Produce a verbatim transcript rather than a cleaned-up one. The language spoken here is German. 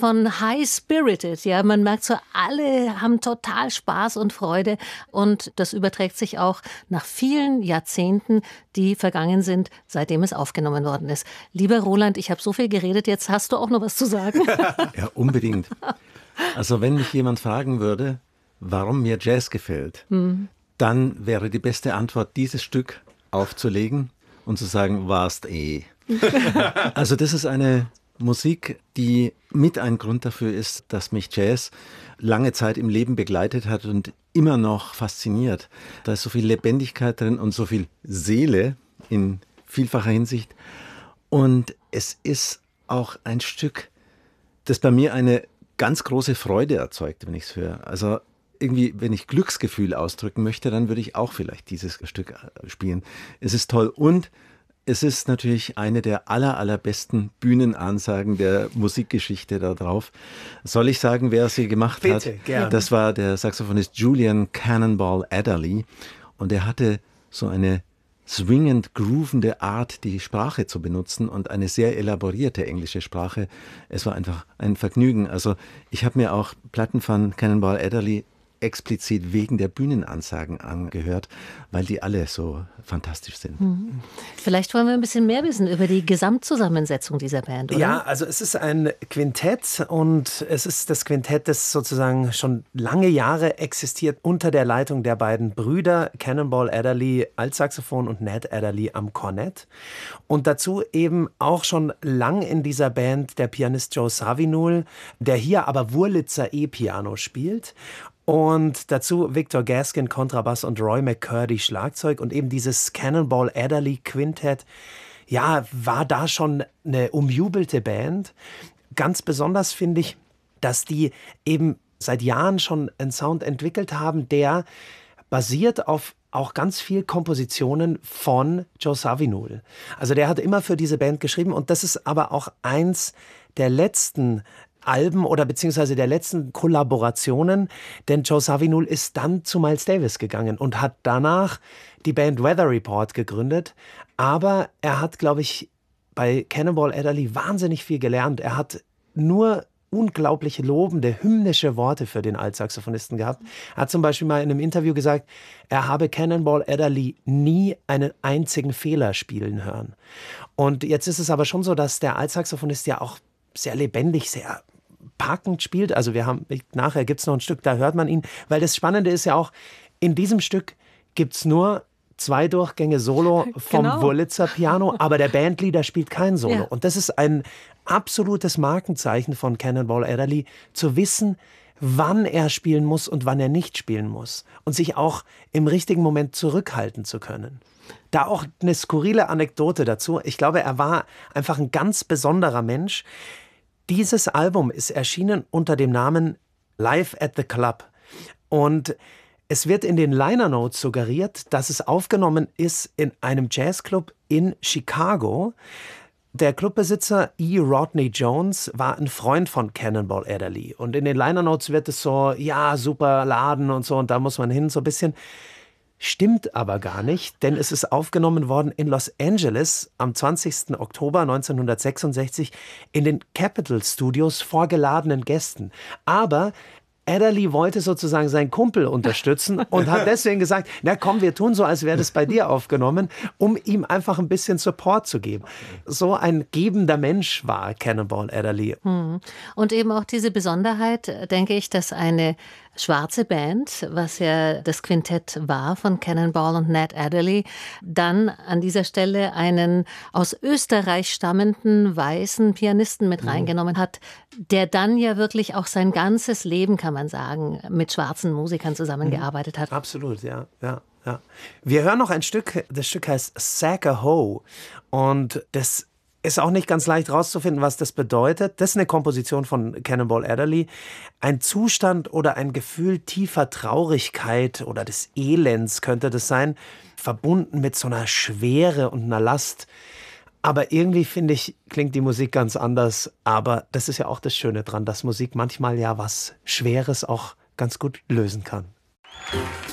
von high-spirited. Ja, man merkt so, alle haben total Spaß und Freude. Und das überträgt sich auch nach vielen Jahrzehnten, die vergangen sind, seitdem es aufgenommen worden ist. Lieber Roland, ich habe so viel geredet, jetzt hast du auch noch was zu sagen. Ja, unbedingt. Also wenn mich jemand fragen würde, warum mir Jazz gefällt, hm. dann wäre die beste Antwort, dieses Stück aufzulegen und zu sagen, warst eh. Also das ist eine Musik, die mit ein Grund dafür ist, dass mich Jazz lange Zeit im Leben begleitet hat und immer noch fasziniert. Da ist so viel Lebendigkeit drin und so viel Seele in vielfacher Hinsicht. Und es ist auch ein Stück, das bei mir eine ganz große Freude erzeugt, wenn ich es höre. Also irgendwie, wenn ich Glücksgefühl ausdrücken möchte, dann würde ich auch vielleicht dieses Stück spielen. Es ist toll und es ist natürlich eine der aller, allerbesten Bühnenansagen der Musikgeschichte da drauf. Soll ich sagen, wer sie gemacht Bitte, hat? gerne. Das war der Saxophonist Julian Cannonball Adderley und er hatte so eine swingend groovende Art, die Sprache zu benutzen und eine sehr elaborierte englische Sprache. Es war einfach ein Vergnügen. Also ich habe mir auch Platten von Cannonball Adderley explizit wegen der Bühnenansagen angehört, weil die alle so fantastisch sind. Mhm. Vielleicht wollen wir ein bisschen mehr wissen über die Gesamtzusammensetzung dieser Band, oder? Ja, also es ist ein Quintett und es ist das Quintett, das sozusagen schon lange Jahre existiert unter der Leitung der beiden Brüder Cannonball Adderley Altsaxophon und Ned Adderley am Kornett. Und dazu eben auch schon lang in dieser Band der Pianist Joe Zawinul, der hier aber Wurlitzer E-Piano spielt. Und dazu Victor Gaskin, Kontrabass und Roy McCurdy, Schlagzeug. Und eben dieses Cannonball Adderley Quintett, ja, war da schon eine umjubelte Band. Ganz besonders finde ich, dass die eben seit Jahren schon einen Sound entwickelt haben, der basiert auf auch ganz viel Kompositionen von Joe Zawinul. Also der hat immer für diese Band geschrieben und das ist aber auch eins der letzten Alben oder beziehungsweise der letzten Kollaborationen, denn Joe Zawinul ist dann zu Miles Davis gegangen und hat danach die Band Weather Report gegründet, aber er hat, glaube ich, bei Cannonball Adderley wahnsinnig viel gelernt. Er hat nur unglaubliche lobende, hymnische Worte für den Altsaxophonisten gehabt. Er hat zum Beispiel mal in einem Interview gesagt, er habe Cannonball Adderley nie einen einzigen Fehler spielen hören. Und jetzt ist es aber schon so, dass der Altsaxophonist ja auch sehr lebendig, sehr packend spielt. Also wir haben, nachher gibt es noch ein Stück, da hört man ihn, weil das Spannende ist ja auch, in diesem Stück gibt es nur zwei Durchgänge Solo vom Genau. Wurlitzer Piano, aber der Bandleader spielt kein Solo. Ja. Und das ist ein absolutes Markenzeichen von Cannonball Adderley, zu wissen, wann er spielen muss und wann er nicht spielen muss. Und sich auch im richtigen Moment zurückhalten zu können. Da auch eine skurrile Anekdote dazu. Ich glaube, er war einfach ein ganz besonderer Mensch. Dieses Album ist erschienen unter dem Namen Live at the Club. Und es wird in den Liner Notes suggeriert, dass es aufgenommen ist in einem Jazzclub in Chicago. Der Clubbesitzer E. Rodney Jones war ein Freund von Cannonball Adderley. Und in den Liner Notes wird es so, ja, super Laden und so, und da muss man hin, so ein bisschen. Stimmt aber gar nicht, denn es ist aufgenommen worden in Los Angeles am zwanzigsten Oktober neunzehnhundertsechsundsechzig in den Capitol Studios vor geladenen Gästen. Aber Adderley wollte sozusagen seinen Kumpel unterstützen und hat deswegen gesagt, na komm, wir tun so, als wäre das bei dir aufgenommen, um ihm einfach ein bisschen Support zu geben. So ein gebender Mensch war Cannonball Adderley. Hm. Und eben auch diese Besonderheit, denke ich, dass eine schwarze Band, was ja das Quintett war von Cannonball und Ned Adderley, dann an dieser Stelle einen aus Österreich stammenden weißen Pianisten mit reingenommen hat, der dann ja wirklich auch sein ganzes Leben, kann man sagen, mit schwarzen Musikern zusammengearbeitet hat. Absolut, ja, ja, ja. Wir hören noch ein Stück, das Stück heißt Sack a Ho und das ist auch nicht ganz leicht rauszufinden, was das bedeutet. Das ist eine Komposition von Cannonball Adderley. Ein Zustand oder ein Gefühl tiefer Traurigkeit oder des Elends könnte das sein, verbunden mit so einer Schwere und einer Last. Aber irgendwie, finde ich, klingt die Musik ganz anders. Aber das ist ja auch das Schöne dran, dass Musik manchmal ja was Schweres auch ganz gut lösen kann.